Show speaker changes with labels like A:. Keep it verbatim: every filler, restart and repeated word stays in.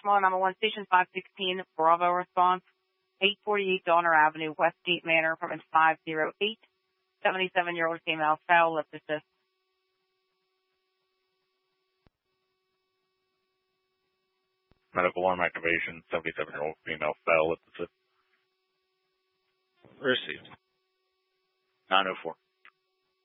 A: Westmoreland, number one, station five sixteen, Bravo response, eight forty-eight Donner Avenue, Westgate Manor, apartment five oh eight, seventy-seven-year-old female, fell, lip assist.
B: Medical alarm activation, seventy-seven-year-old female, fell, lip assist.
C: Received. nine oh four.